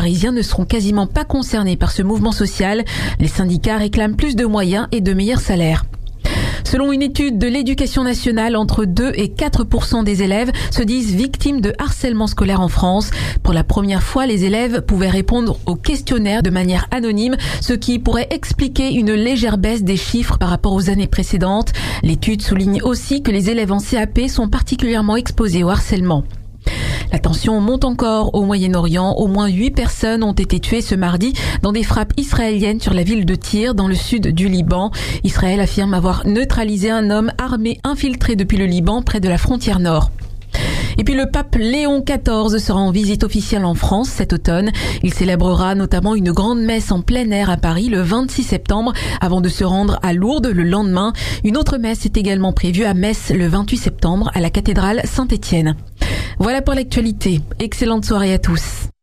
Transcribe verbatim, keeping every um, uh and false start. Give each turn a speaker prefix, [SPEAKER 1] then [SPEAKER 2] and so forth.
[SPEAKER 1] parisiens ne seront quasiment pas concernés par ce mouvement social. Les syndicats réclament plus de moyens et de meilleurs salaires. Selon une étude de l'Éducation nationale, entre deux et quatre pour cent des élèves se disent victimes de harcèlement scolaire en France. Pour la première fois, les élèves pouvaient répondre au questionnaire de manière anonyme, ce qui pourrait expliquer une légère baisse des chiffres par rapport aux années précédentes. L'étude souligne aussi que les élèves en C A P sont particulièrement exposés au harcèlement. La tension monte encore au Moyen-Orient. Au moins huit personnes ont été tuées ce mardi dans des frappes israéliennes sur la ville de Tyr, dans le sud du Liban. Israël affirme avoir neutralisé un homme armé infiltré depuis le Liban près de la frontière nord. Et puis le pape Léon quatorze sera en visite officielle en France cet automne. Il célébrera notamment une grande messe en plein air à Paris le vingt-six septembre avant de se rendre à Lourdes le lendemain. Une autre messe est également prévue à Metz le vingt-huit septembre à la cathédrale Saint-Étienne. Voilà pour l'actualité. Excellente soirée à tous.